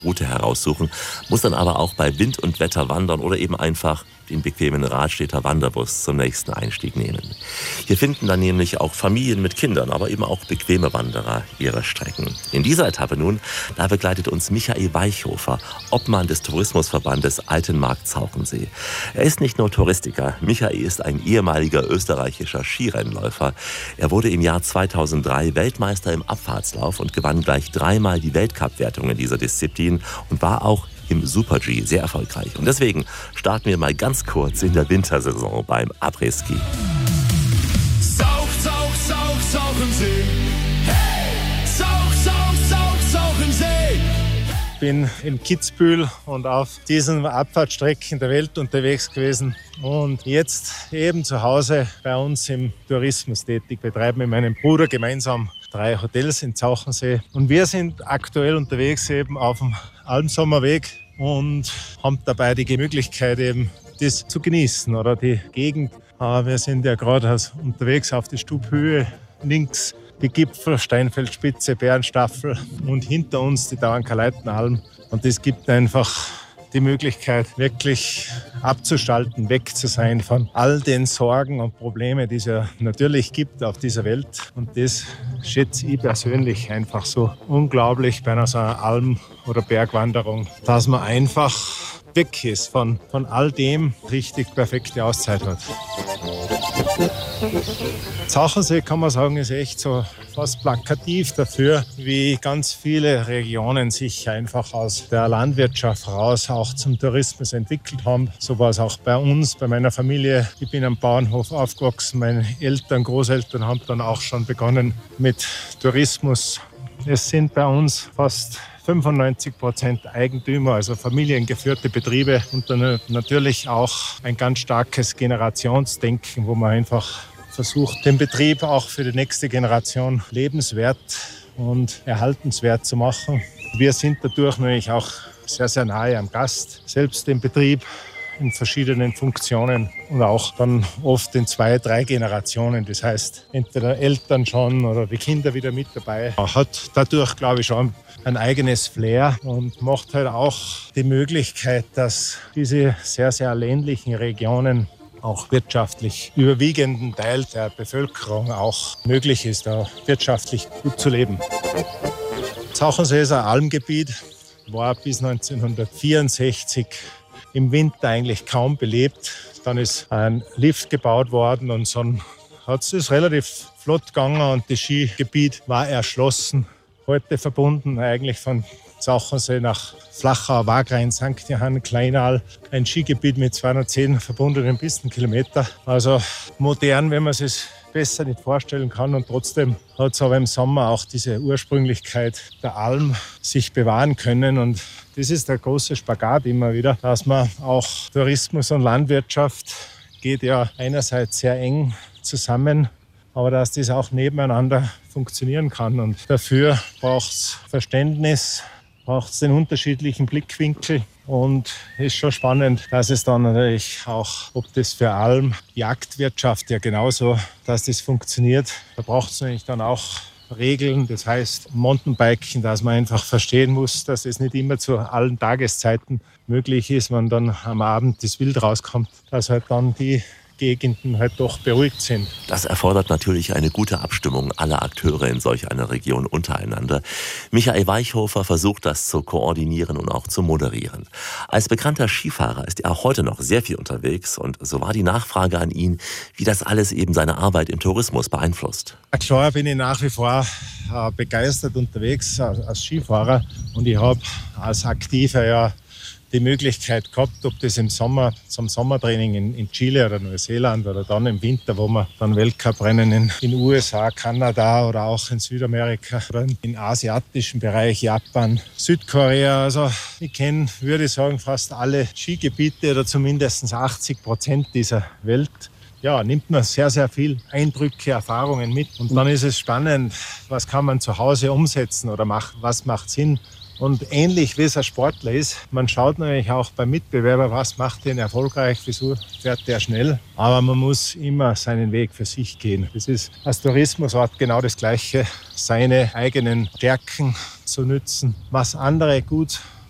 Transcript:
Route heraussuchen, muss dann aber auch bei Wind und Wetter wandern oder eben einfach den bequemen Radstädter Wanderbus zum nächsten Einstieg nehmen. Hier finden dann nämlich auch Familien mit Kindern, aber eben auch bequeme Wanderer ihre Strecken. In dieser Etappe nun, da begleitet uns Michael Weichhofer, Obmann des Tourismusverbandes Altenmarkt-Zauchensee. Er ist nicht nur Touristiker, Michael ist ein ehemaliger österreichischer Skirennläufer. Er wurde im Jahr 2003 Weltmeister im Abfahrtslauf und gewann gleich 3-mal die Weltcup-Wertung in dieser Disziplin und war auch im Super-G sehr erfolgreich. Und deswegen starten wir mal ganz kurz in der Wintersaison beim Après-Ski. Sauchensee. Hey! Sauchensee. Ich bin in Kitzbühel und auf diesen Abfahrtsstrecken der Welt unterwegs gewesen und jetzt eben zu Hause bei uns im Tourismus tätig. Wir betreiben mit meinem Bruder gemeinsam 3 Hotels in Zauchensee und wir sind aktuell unterwegs eben auf dem Almsommerweg und haben dabei die Möglichkeit eben das zu genießen oder die Gegend. Wir sind ja gerade unterwegs auf die Stubhöhe, links die Gipfel, Steinfeldspitze, Bärenstaffel und hinter uns die Dauernkaleitenalm. Und das gibt einfach die Möglichkeit, wirklich abzuschalten, weg zu sein von all den Sorgen und Problemen, die es ja natürlich gibt auf dieser Welt. Und das schätze ich persönlich einfach so unglaublich bei einer so einer Alm- oder Bergwanderung, dass man einfach weg ist von all dem, richtig perfekte Auszeit hat. Zauchensee, kann man sagen, ist echt so fast plakativ dafür, wie ganz viele Regionen sich einfach aus der Landwirtschaft raus auch zum Tourismus entwickelt haben. So war es auch bei uns, bei meiner Familie. Ich bin am Bauernhof aufgewachsen. Meine Eltern, Großeltern haben dann auch schon begonnen mit Tourismus. Es sind bei uns fast 95% Eigentümer, also familiengeführte Betriebe und dann natürlich auch ein ganz starkes Generationsdenken, wo man einfach versucht, den Betrieb auch für die nächste Generation lebenswert und erhaltenswert zu machen. Wir sind dadurch natürlich auch sehr, sehr nahe am Gast, selbst im Betrieb in verschiedenen Funktionen und auch dann oft in 2, 3 Generationen. Das heißt, entweder Eltern schon oder die Kinder wieder mit dabei. Hat dadurch, glaube ich, schon ein eigenes Flair und macht halt auch die Möglichkeit, dass diese sehr, sehr ländlichen Regionen auch wirtschaftlich überwiegenden Teil der Bevölkerung auch möglich ist, da wirtschaftlich gut zu leben. Zauchensee ist ein Almgebiet, war bis 1964 im Winter eigentlich kaum belebt. Dann ist ein Lift gebaut worden und dann hat es relativ flott gegangen und das Skigebiet war erschlossen. Heute verbunden eigentlich von Zauchensee nach Flachau, Wagrain, St. Johann, Kleinal. Ein Skigebiet mit 210 verbundenen Pistenkilometer. Also modern, wenn man es sich besser nicht vorstellen kann. Und trotzdem hat es aber im Sommer auch diese Ursprünglichkeit der Alm sich bewahren können. Und das ist der große Spagat immer wieder, dass man auch Tourismus und Landwirtschaft geht ja einerseits sehr eng zusammen, aber dass das auch nebeneinander funktionieren kann. Und dafür braucht es Verständnis, braucht es den unterschiedlichen Blickwinkel. Und es ist schon spannend, dass es dann natürlich auch, ob das für Alm, Jagdwirtschaft ja genauso, dass das funktioniert. Da braucht es natürlich dann auch Regeln, das heißt Mountainbiken, dass man einfach verstehen muss, dass es nicht immer zu allen Tageszeiten möglich ist, wenn dann am Abend das Wild rauskommt, dass halt dann die Gegenden halt doch beruhigt sind. Das erfordert natürlich eine gute Abstimmung aller Akteure in solch einer Region untereinander. Michael Weichhofer versucht das zu koordinieren und auch zu moderieren. Als bekannter Skifahrer ist er auch heute noch sehr viel unterwegs und so war die Nachfrage an ihn, wie das alles eben seine Arbeit im Tourismus beeinflusst. Klar bin ich nach wie vor begeistert unterwegs als Skifahrer und ich habe als Aktiver ja die Möglichkeit gehabt, ob das im Sommer zum Sommertraining in Chile oder Neuseeland oder dann im Winter, wo wir dann Weltcuprennen in USA, Kanada oder auch in Südamerika oder im asiatischen Bereich, Japan, Südkorea. Also ich kenne, würde ich sagen, fast alle Skigebiete oder zumindest 80% dieser Welt. Ja, nimmt man sehr, sehr viel Eindrücke, Erfahrungen mit. Und dann ist es spannend, was kann man zu Hause umsetzen oder was macht Sinn. Und ähnlich wie es ein Sportler ist, man schaut natürlich auch beim Mitbewerber, was macht den erfolgreich, wieso fährt der schnell. Aber man muss immer seinen Weg für sich gehen. Das ist als Tourismusort genau das Gleiche, seine eigenen Stärken zu nützen, was andere gut